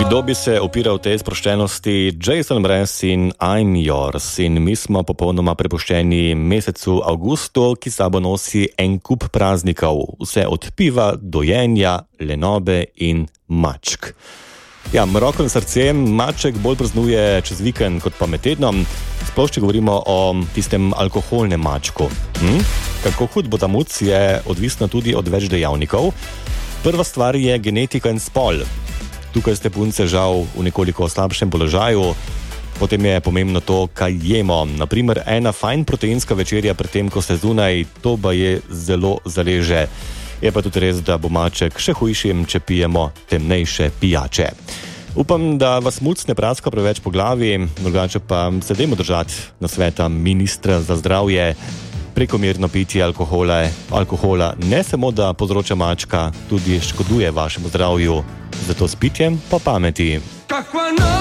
Kdo bi se opiral tej sproščenosti? Jason Mraz in I'm Yours. In mi smo popolnoma prepuščeni mesecu avgustu, ki sabo nosi en kup praznikov. Vse od piva, dojenja, lenobe in mačk. Ja, roko na srce, maček bolj praznuje čez vikend kot pa med tednom. Sploh če govorimo o tistem alkoholnem mačku. Kako hud bo ta muc, je odvisno tudi od več dejavnikov. Prva stvar je genetika in spol. Tukaj ste punce žal v nekoliko slabšem položaju. Potem je pomembno to, kaj jemo. Naprimer, ena fajn proteinska večerja pred tem, ko ste zunaj, to pa je zelo zaleže. Je pa tudi res, da bo maček še hujšim, če pijemo temnejše pijače. Upam, da vas muc ne praska preveč po glavi, drugače pa se dajmo držati nasveta ministra za zdravje. Prekomerno pitje alkohola ne samo, da povzroča mačka, tudi škoduje vašemu zdravju. Zato s pitjem po pameti.